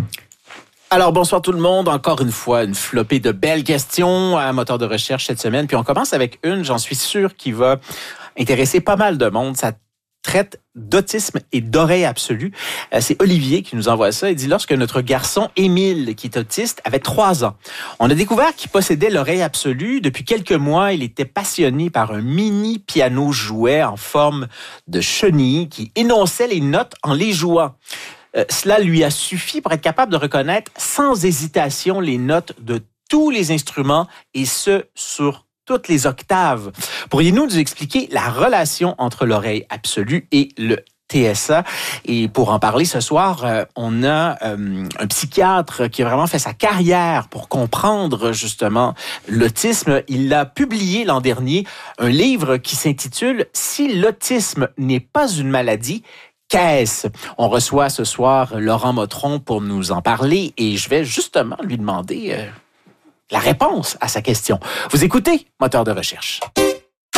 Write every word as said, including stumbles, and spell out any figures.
Alors, bonsoir tout le monde. Encore une fois, une flopée de belles questions à Moteur de recherche cette semaine. Puis on commence avec une, j'en suis sûr, qui va intéresser pas mal de monde. Ça traite d'autisme et d'oreille absolue. C'est Olivier qui nous envoie ça. Il dit, lorsque notre garçon Émile, qui est autiste, avait trois ans, on a découvert qu'il possédait l'oreille absolue. Depuis quelques mois, il était passionné par un mini piano jouet en forme de chenille qui énonçait les notes en les jouant. Euh, cela lui a suffi pour être capable de reconnaître sans hésitation les notes de tous les instruments et ce, sur toutes les octaves. Pourriez-vous nous expliquer la relation entre l'oreille absolue et le T S A? Et pour en parler ce soir, euh, on a euh, un psychiatre qui a vraiment fait sa carrière pour comprendre justement l'autisme. Il a publié l'an dernier un livre qui s'intitule « Si l'autisme n'est pas une maladie », qu'est-ce? On reçoit ce soir Laurent Motron pour nous en parler et je vais justement lui demander euh, la réponse à sa question. Vous écoutez Moteur de recherche.